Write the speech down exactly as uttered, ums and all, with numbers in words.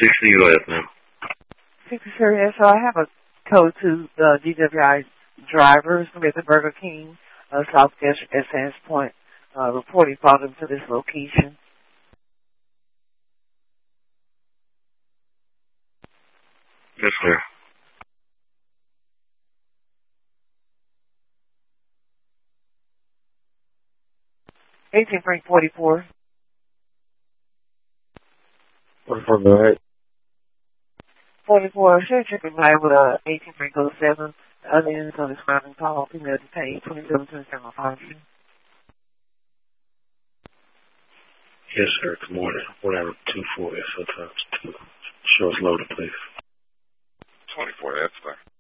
sixty, go ahead, ma'am. sixty, sir, yes. So I have a code to the D W I drivers with the Burger King, uh, South at Sands Point, uh, reporting followed them to this location. Yes, sir. eighteen Frank forty-four. forty-four, go ahead. forty-four, should check in line with uh, eighteen Frank oh seven. The other end of the surrounding call, female detained, twenty-seven twenty-seven apology. Yes, sir. Good morning. Whatever, two four, S O times two. Show us loaded, please. twenty-four, that's fine.